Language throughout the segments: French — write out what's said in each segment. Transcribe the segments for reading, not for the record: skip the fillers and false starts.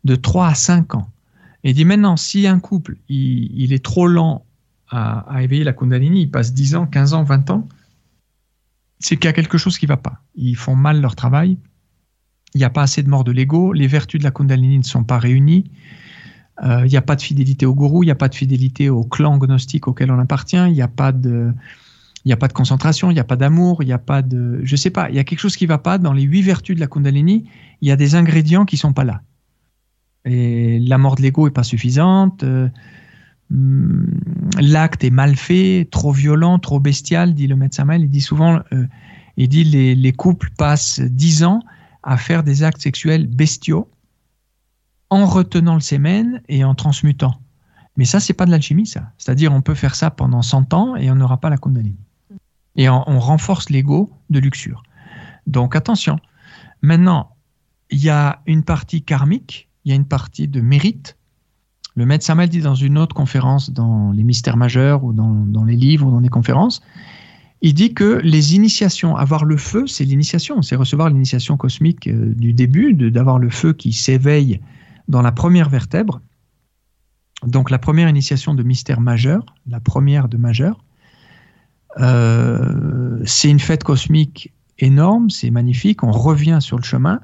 de 3 à 5 ans. Et il dit maintenant, si un couple, il est trop lent à éveiller la Kundalini, il passe 10 ans, 15 ans, 20 ans, c'est qu'il y a quelque chose qui ne va pas. Ils font mal leur travail, il n'y a pas assez de mort de l'ego, les vertus de la Kundalini ne sont pas réunies, il n'y a pas de fidélité au gourou, il n'y a pas de fidélité au clan gnostique auquel on appartient, il n'y a pas de concentration, il n'y a pas d'amour, il n'y a pas de... Je ne sais pas, il y a quelque chose qui ne va pas dans les 8 vertus de la Kundalini, il y a des ingrédients qui ne sont pas là. Et la mort de l'ego n'est pas suffisante, l'acte est mal fait, trop violent, trop bestial, dit le Maître Samael. Il dit souvent, les couples passent 10 ans à faire des actes sexuels bestiaux en retenant le sémen et en transmutant. Mais ça, c'est pas de l'alchimie, ça. C'est-à-dire, on peut faire ça pendant 100 ans et on n'aura pas la Kundalini. Et on renforce l'ego de luxure. Donc, attention. Maintenant, il y a une partie karmique, il y a une partie de mérite. Le Maître Samael dit dans une autre conférence, dans les mystères majeurs ou dans les livres ou dans des conférences, il dit que les initiations, avoir le feu, c'est l'initiation. C'est recevoir l'initiation cosmique du début, d'avoir le feu qui s'éveille dans la première vertèbre. Donc la première initiation de mystère majeur, la première de majeur, c'est une fête cosmique énorme, c'est magnifique, on revient sur le chemin.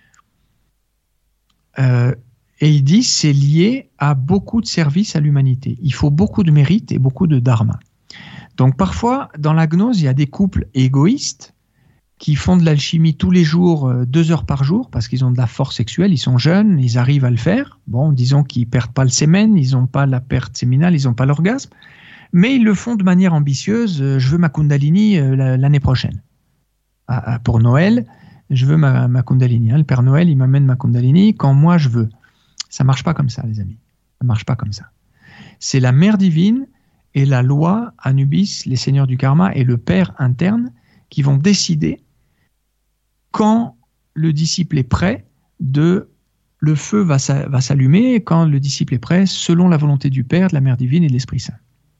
Et il dit c'est lié à beaucoup de services à l'humanité. Il faut beaucoup de mérite et beaucoup de dharma. Donc parfois, dans la gnose, il y a des couples égoïstes qui font de l'alchimie tous les jours, 2 heures par jour, parce qu'ils ont de la force sexuelle, ils sont jeunes, ils arrivent à le faire. Bon, disons qu'ils ne perdent pas le sémen, ils n'ont pas la perte séminale, ils n'ont pas l'orgasme, mais ils le font de manière ambitieuse. Je veux ma Kundalini l'année prochaine. Pour Noël, je veux ma Kundalini. Le Père Noël, il m'amène ma Kundalini quand moi je veux. Ça ne marche pas comme ça, les amis. Ça ne marche pas comme ça. C'est la mère divine et la loi, Anubis, les seigneurs du karma et le père interne qui vont décider quand le disciple est prêt, le feu va s'allumer, quand le disciple est prêt, selon la volonté du Père, de la Mère divine et de l'Esprit Saint.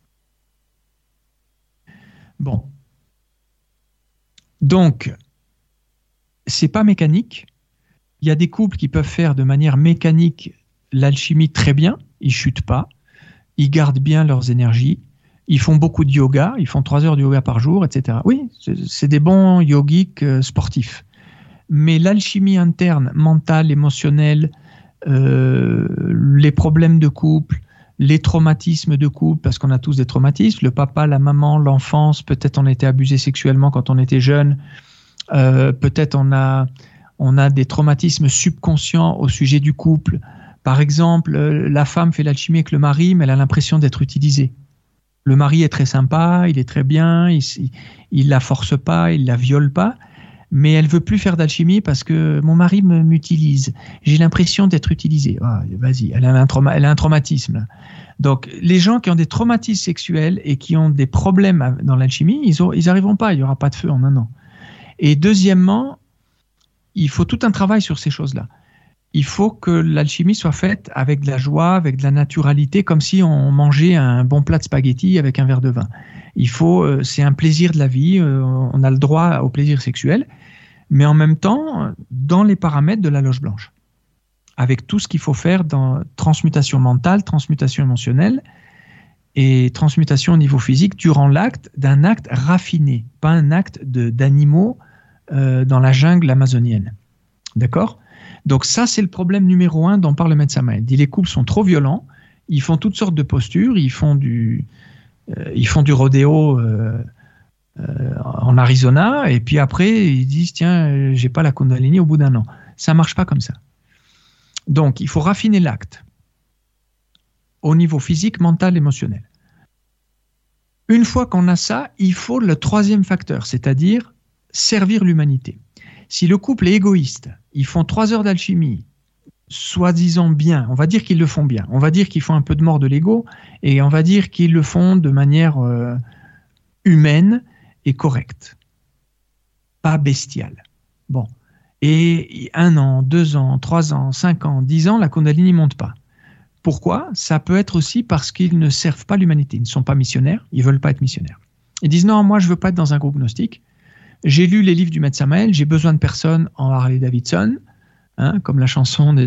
Bon. Donc, c'est pas mécanique. Il y a des couples qui peuvent faire de manière mécanique l'alchimie très bien, ils chutent pas, ils gardent bien leurs énergies, ils font beaucoup de yoga, ils font 3 heures de yoga par jour, etc. Oui, c'est des bons yogiques sportifs. Mais l'alchimie interne, mentale, émotionnelle, les problèmes de couple, les traumatismes de couple, parce qu'on a tous des traumatismes, le papa, la maman, l'enfance, peut-être on a été abusé sexuellement quand on était jeune, peut-être on a des traumatismes subconscients au sujet du couple. Par exemple, la femme fait l'alchimie avec le mari, mais elle a l'impression d'être utilisée. Le mari est très sympa, il est très bien, il la force pas, il la viole pas, mais elle veut plus faire d'alchimie parce que mon mari m'utilise. J'ai l'impression d'être utilisée. Ah, vas-y, elle a un traumatisme. Donc, les gens qui ont des traumatismes sexuels et qui ont des problèmes dans l'alchimie, ils n'arriveront pas, il n'y aura pas de feu en un an. Et deuxièmement, il faut tout un travail sur ces choses-là. Il faut que l'alchimie soit faite avec de la joie, avec de la naturalité, comme si on mangeait un bon plat de spaghettis avec un verre de vin. C'est un plaisir de la vie, on a le droit au plaisir sexuel, mais en même temps, dans les paramètres de la loge blanche, avec tout ce qu'il faut faire dans transmutation mentale, transmutation émotionnelle et transmutation au niveau physique durant l'acte d'un acte raffiné, pas un acte d'animaux dans la jungle amazonienne. D'accord ? Donc ça, c'est le problème numéro 1 dont parle le Maître Samael. Il dit les couples sont trop violents, ils font toutes sortes de postures, ils font du rodéo en Arizona, et puis après, ils disent, tiens, j'ai pas la Kundalini au bout d'un an. Ça marche pas comme ça. Donc, il faut raffiner l'acte au niveau physique, mental, émotionnel. Une fois qu'on a ça, il faut le 3e facteur, c'est-à-dire servir l'humanité. Si le couple est égoïste, ils font 3 heures d'alchimie, soi-disant bien, on va dire qu'ils le font bien, on va dire qu'ils font un peu de mort de l'ego, et on va dire qu'ils le font de manière humaine et correcte, pas bestiale. Bon. Et 1 an, 2 ans, 3 ans, 5 ans, 10 ans, la Kundalini ne monte pas. Pourquoi ? Ça peut être aussi parce qu'ils ne servent pas l'humanité, ils ne sont pas missionnaires, ils ne veulent pas être missionnaires. Ils disent non, moi je ne veux pas être dans un groupe gnostique, j'ai lu les livres du Maître Samael, j'ai besoin de personnes en Harley Davidson, comme la chanson